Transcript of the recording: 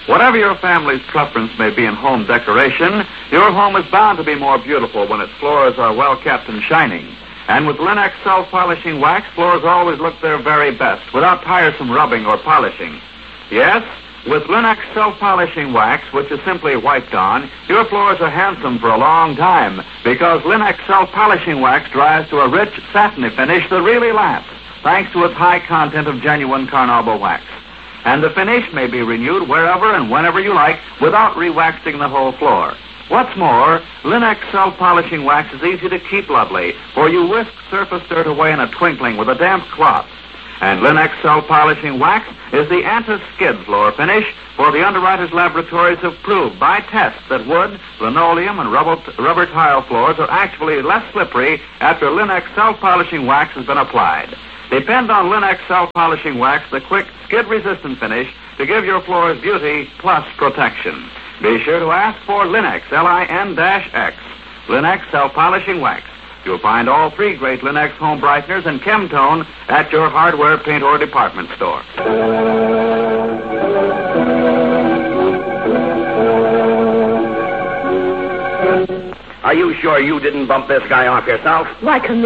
Whatever your family's preference may be in home decoration, your home is bound to be more beautiful when its floors are well kept and shining. And with Linux self-polishing wax, floors always look their very best without tiresome rubbing or polishing. Yes, with Linux self-polishing wax, which is simply wiped on, your floors are handsome for a long time because Linux self-polishing wax dries to a rich, satiny finish that really lasts, thanks to its high content of genuine carnauba wax. And the finish may be renewed wherever and whenever you like without re-waxing the whole floor. What's more, Linux self-polishing wax is easy to keep lovely, for you whisk surface dirt away in a twinkling with a damp cloth. And Linux self-polishing wax is the anti-skid floor finish, for the underwriters' laboratories have proved by tests that wood, linoleum, and rubber tile floors are actually less slippery after Linux self-polishing wax has been applied. Depend on Linux self-polishing wax, the quick, skid-resistant finish, to give your floors beauty plus protection. Be sure to ask for Linux, Lin-X, Linux self-polishing wax. You'll find all three great Linux home brighteners and Chemtone at your hardware, paint, or department store. Are you sure you didn't bump this guy off yourself? Why,